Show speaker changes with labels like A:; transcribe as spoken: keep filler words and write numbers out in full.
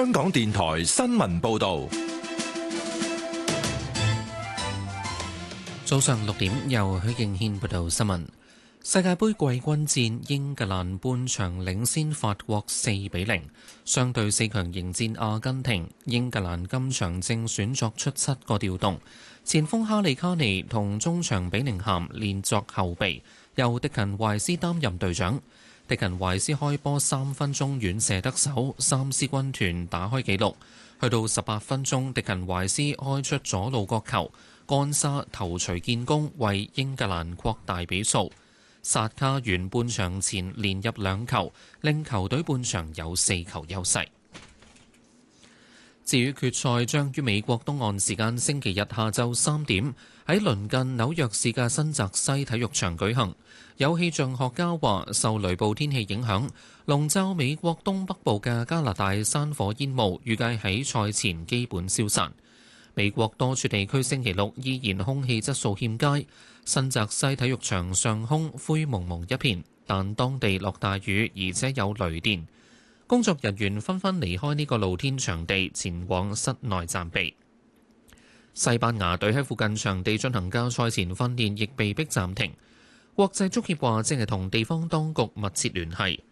A: 香港電台新聞報道。
B: 早上六點，由許敬軒報道新聞。世界盃季軍戰，英格蘭半場領先法國四比零。相對四強迎戰阿根廷，英格蘭今場正選作出七個調動，前鋒哈利卡尼同中場比寧咸連作後備，由迪勤懷斯擔任隊長。迪勤懷斯開波三分鐘遠射得手，三獅軍團打開紀錄。去到十八分鐘，迪勤懷斯開出左路角球，干沙頭槌建功，為英格蘭擴大比數。薩卡完半場前連入兩球，令球隊半場有四球優勢。至於決賽將於美國東岸時間星期日下晝三點喺鄰近紐約市嘅新澤西體育場舉行。有氣象學家話，受雷暴天氣影響，籠罩美國東北部嘅加拿大山火煙霧預計喺賽前基本消散。美國多處地區星期六依然空氣質素欠佳，新澤西體育場上空灰蒙蒙一片，但當地落大雨，而且有雷電。工作人員紛紛離開呢個露天場地，前往室內暫避。西班牙隊喺附近場地進行嘅賽前訓練亦被迫暫停。國際足協話正係同地方當局密切聯繫，